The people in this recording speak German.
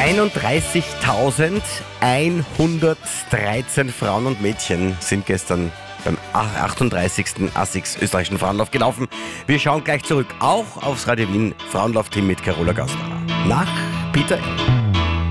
31.113 Frauen und Mädchen sind gestern beim 38. ASICS österreichischen Frauenlauf gelaufen. Wir schauen gleich zurück, auch aufs Radio Wien Frauenlaufteam mit Carola Gassner. Nach Peter L.